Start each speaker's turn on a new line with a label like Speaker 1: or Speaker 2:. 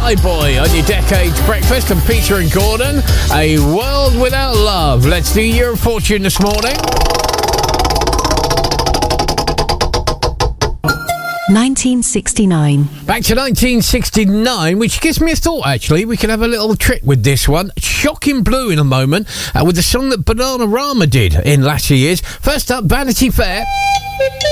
Speaker 1: Flyboy on your Decades Breakfast, and Peter and Gordon, A World Without Love. Let's do your fortune this morning.
Speaker 2: 1969.
Speaker 1: Back to 1969, which gives me a thought, actually. We could have a little trick with this one. Shocking Blue in a moment, with the song that Bananarama did in latter years. First up, Vanity Fair.